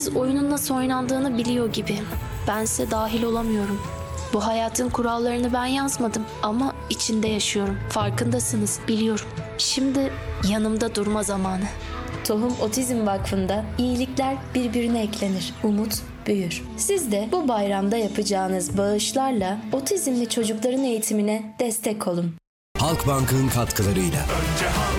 Oyunun nasıl oynandığını biliyor gibi. Bense dahil olamıyorum. Bu hayatın kurallarını ben yazmadım ama içinde yaşıyorum. Farkındasınız, biliyorum. Şimdi yanımda durma zamanı. Tohum Otizm Vakfı'nda iyilikler birbirine eklenir, umut büyür. Siz de bu bayramda yapacağınız bağışlarla otizmli çocukların eğitimine destek olun. Halkbank'ın katkılarıyla. Önce halk